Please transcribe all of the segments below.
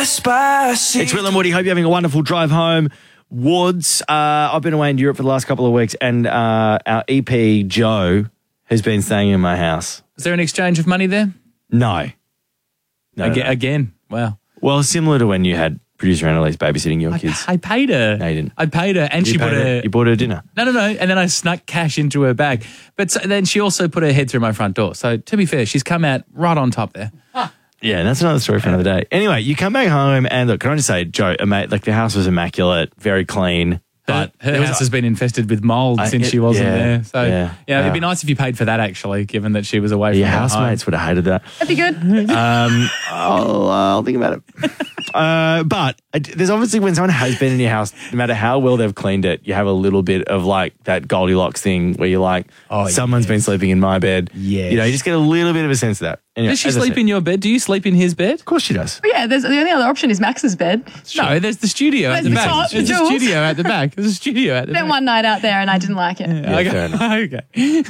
Despacito. It's Will and Woody. Hope you're having a wonderful drive home. Woods, I've been away in Europe for the last couple of weeks, and our EP, Joe, has been staying in my house. Is there an exchange of money there? No. No. Again? Wow. Well, similar to when you had producer Annalise babysitting your kids. I paid her. No, you didn't. I paid her, and You bought her dinner. No. And then I snuck cash into her bag. But then she also put her head through my front door. So to be fair, she's come out right on top there. Yeah, that's another story for another day. Anyway, you come back home and look, can I just say, Joe, like the house was immaculate, very clean. But her house has been infested with mold since she wasn't there. So it'd be nice if you paid for that, actually, given that she was away from your her housemates would have hated that. That'd be good. I'll think about it. But there's obviously when someone has been in your house, no matter how well they've cleaned it, you have a little bit of like that Goldilocks thing where you're like, someone's been sleeping in my bed. Yes. You know, you just get a little bit of a sense of that. Anyway, Does she sleep in your bed? Do you sleep in his bed? Of course she does. But yeah, the only other option is Max's bed. No, there's the studio at the There's back. top, There's a Jules. studio at the back. There's a studio at the Spent back. one night out there and I didn't like it. Yeah, fair enough. Okay.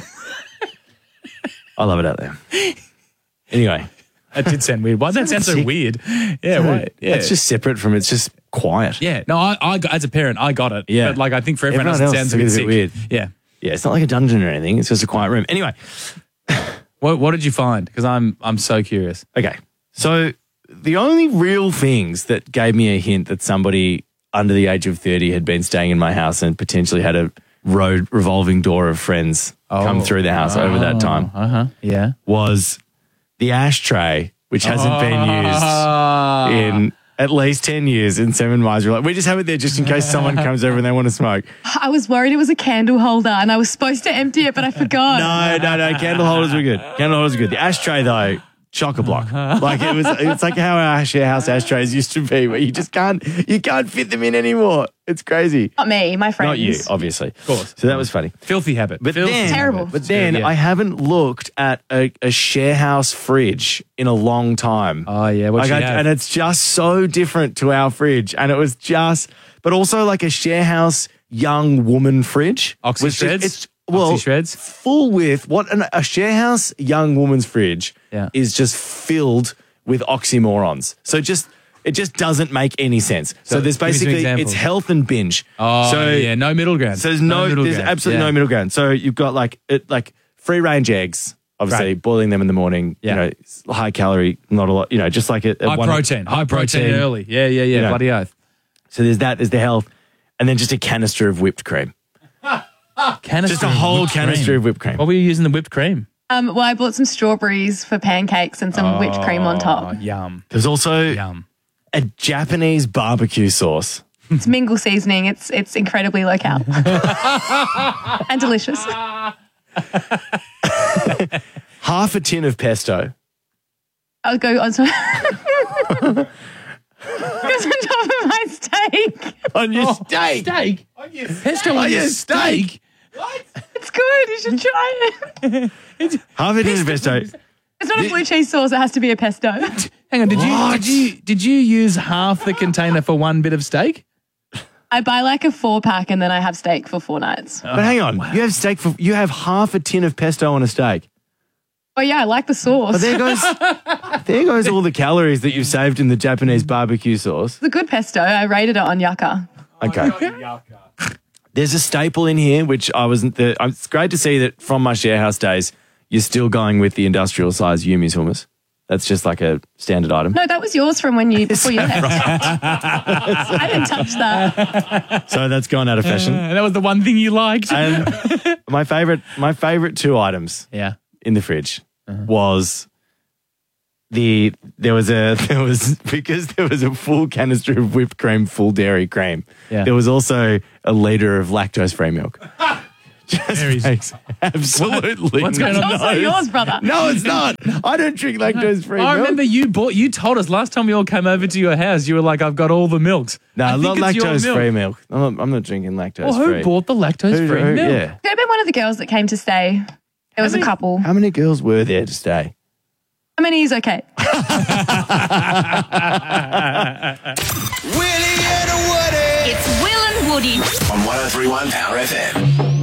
I love it out there. Anyway. That did sound weird. Why does that sound so weird? Yeah, why? Yeah. It's just separate from it's just quiet. Yeah. No, I got, as a parent, I got it. Yeah. But like, I think for everyone else, it sounds a bit sick. weird. Yeah. Yeah, it's not like a dungeon or anything. It's just a quiet room. Anyway. What did you find? Because I'm so curious. Okay. So the only real things that gave me a hint that somebody under the age of 30 had been staying in my house and potentially had a revolving door of friends come through the house over that time Yeah. was the ashtray, which hasn't been used in at least 10 years in 7 miles. We're like, we just have it there just in case someone comes over and they want to smoke. I was worried it was a candle holder and I was supposed to empty it, but I forgot. No. Candle holders were good. Candle holders were good. The ashtray, though, chock-a-block. Like it's like how our share house ashtrays used to be, where you can't fit them in anymore. It's crazy. Not me, my friends. Not you, obviously. Of course. So that was funny. Filthy habit. But then, Terrible. But then I haven't looked at a share house fridge in a long time. Oh, yeah. What you have? And it's just so different to our fridge. And it was but also like a share house young woman fridge. Oxy shreds? Well, shreds? full with a share house young woman's fridge is just filled with oxymorons. So it just doesn't make any sense. So there's basically it's health and binge. Oh, no middle ground. So there's absolutely no middle ground. So you've got like free range eggs, obviously boiling them in the morning. Yeah. You know, high calorie, not a lot. You know, just like high protein early. Yeah. You know. Bloody oath. So there's that. There's the health, and then just a canister of whipped cream. Just a whole canister of whipped cream. What were you using the whipped cream? Well, I bought some strawberries for pancakes and some whipped cream on top. Yum. There's also a Japanese barbecue sauce. It's mingle seasoning. It's incredibly low cal and delicious. Half a tin of pesto. I'll go on. Goes on top of my steak. On your steak? Steak? Pesto on your steak? What? It's good. You should try it. Half a tin of pesto. It's not a blue cheese sauce. It has to be a pesto. Hang on. Did you use half the container for one bit of steak? I buy like a 4-pack and then I have steak for 4 nights. But hang on. Wow. You have half a tin of pesto on a steak. Oh yeah, I like the sauce. But there goes all the calories that you've saved in the Japanese barbecue sauce. It's a good pesto. I rated it on Yucca. Okay. There's a staple in here, which it's great to see that from my share house days, you're still going with the industrial size Yumi's hummus. That's just like a standard item. No, that was yours from before you left. I didn't touch that. So that's gone out of fashion. That was the one thing you liked. And my favorite 2 items in the fridge was because there was a full canister of whipped cream, full dairy cream. Yeah. There was also a liter of lactose-free milk. Just makes absolutely What's going on? It's also yours, brother. No, it's not. I don't drink lactose-free milk. I remember you told us last time we all came over to your house, you were like, I've got all the milks. No, not lactose-free milk. I'm not drinking lactose-free. Well, who bought the lactose-free milk? Yeah. Could have been one of the girls that came to stay. There was a couple. How many girls were there to stay? How many is okay? Willie and Woody. It's Will and Woody On 103.1 Power FM.